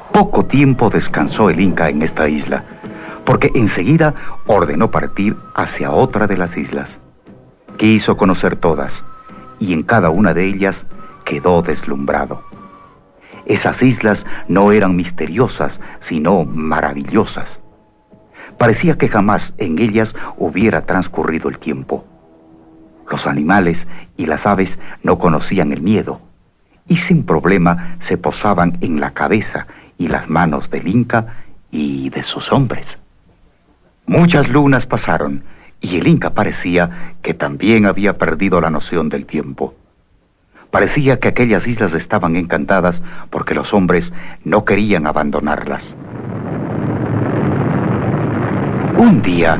Poco tiempo descansó el Inca en esta isla, porque enseguida ordenó partir hacia otra de las islas. Quiso conocer todas, y en cada una de ellas quedó deslumbrado. Esas islas no eran misteriosas, sino maravillosas. Parecía que jamás en ellas hubiera transcurrido el tiempo. Los animales y las aves no conocían el miedo, y sin problema se posaban en la cabeza y las manos del Inca y de sus hombres. Muchas lunas pasaron, y el Inca parecía que también había perdido la noción del tiempo. Parecía que aquellas islas estaban encantadas porque los hombres no querían abandonarlas. Un día,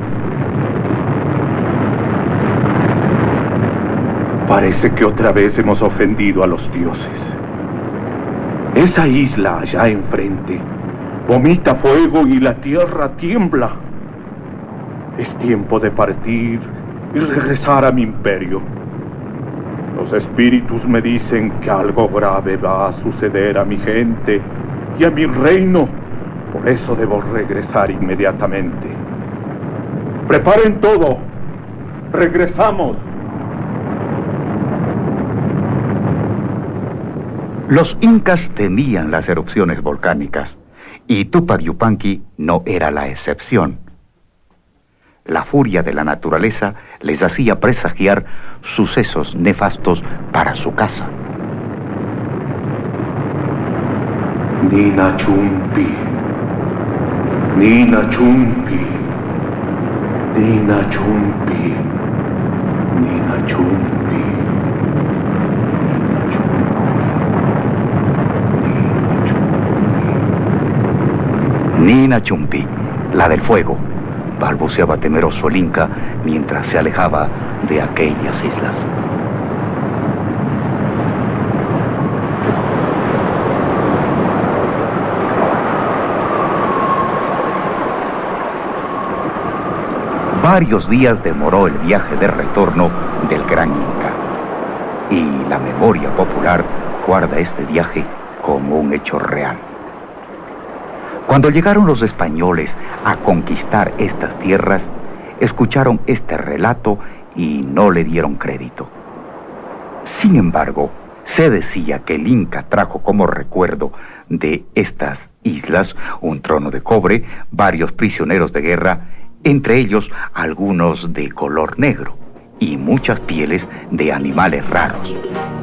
parece que otra vez hemos ofendido a los dioses. Esa isla allá enfrente vomita fuego y la tierra tiembla. Es tiempo de partir y regresar a mi imperio. Los espíritus me dicen que algo grave va a suceder a mi gente y a mi reino. Por eso debo regresar inmediatamente. ¡Preparen todo! ¡Regresamos! Los incas temían las erupciones volcánicas, y Túpac Yupanqui no era la excepción. La furia de la naturaleza les hacía presagiar sucesos nefastos para su casa. Nina Chumpi, Nina Chumpi, Nina Chumpi, Nina Chumpi. Nina Chumpi, la del fuego, balbuceaba temeroso el Inca mientras se alejaba de aquellas islas. Varios días demoró el viaje de retorno del gran Inca, y la memoria popular guarda este viaje como un hecho real. Cuando llegaron los españoles a conquistar estas tierras, escucharon este relato y no le dieron crédito. Sin embargo, se decía que el Inca trajo como recuerdo de estas islas un trono de cobre, varios prisioneros de guerra, entre ellos algunos de color negro, y muchas pieles de animales raros.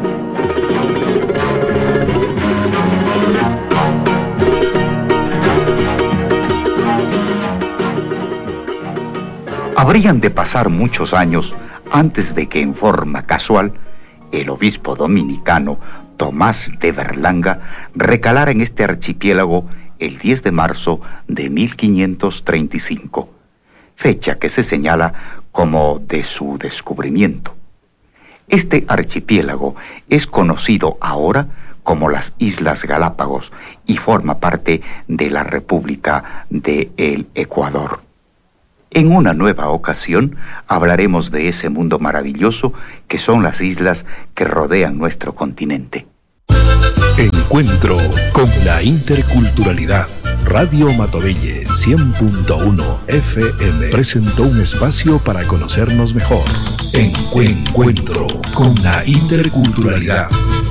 Habrían de pasar muchos años antes de que en forma casual el obispo dominicano Tomás de Berlanga recalara en este archipiélago el 10 de marzo de 1535, fecha que se señala como de su descubrimiento. Este archipiélago es conocido ahora como las Islas Galápagos y forma parte de la República del Ecuador. En una nueva ocasión hablaremos de ese mundo maravilloso que son las islas que rodean nuestro continente. Encuentro con la interculturalidad. Radio Matovelle 100.1 FM presentó un espacio para conocernos mejor. Encuentro con la interculturalidad.